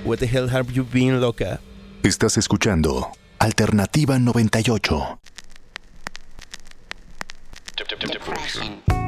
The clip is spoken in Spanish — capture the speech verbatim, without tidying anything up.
What the hell have you been, loca? Estás escuchando Alternativa noventa y ocho. Depression.